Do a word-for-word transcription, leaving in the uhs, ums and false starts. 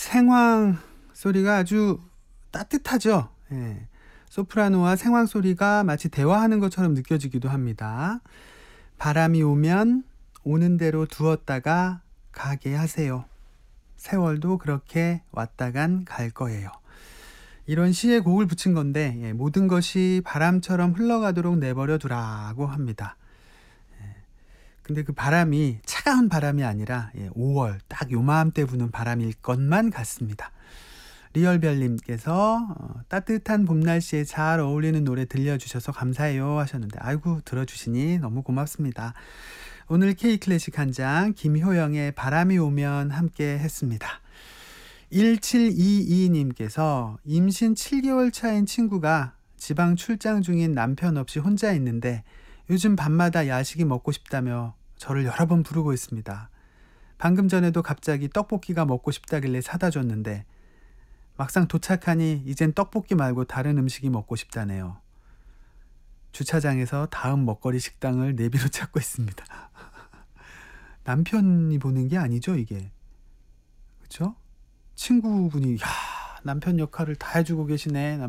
생황 소리가 아주 따뜻하죠. 예. 소프라노와 생황 소리가 마치 대화하는 것처럼 느껴지기도 합니다. 바람이 오면 오는 대로 두었다가 가게 하세요. 세월도 그렇게 왔다간 갈 거예요. 이런 시에 곡을 붙인 건데, 예, 모든 것이 바람처럼 흘러가도록 내버려 두라고 합니다. 예, 근데 그 바람이 차가운 바람이 아니라 예, 오월 딱 요맘때 부는 바람일 것만 같습니다. 리얼별님께서 어, 따뜻한 봄 날씨에 잘 어울리는 노래 들려주셔서 감사해요 하셨는데, 아이고 들어주시니 너무 고맙습니다. 오늘 K클래식 한 장 김효영의 바람이 오면 함께 했습니다. 일칠이이님께서 임신 칠 개월 차인 친구가 지방 출장 중인 남편 없이 혼자 있는데 요즘 밤마다 야식이 먹고 싶다며 저를 여러 번 부르고 있습니다. 방금 전에도 갑자기 떡볶이가 먹고 싶다길래 사다 줬는데 막상 도착하니 이젠 떡볶이 말고 다른 음식이 먹고 싶다네요. 주차장에서 다음 먹거리 식당을 내비로 찾고 있습니다. 남편이 보는 게 아니죠, 이게. 그렇죠? 친구분이 야, 남편 역할을 다 해주고 계시네.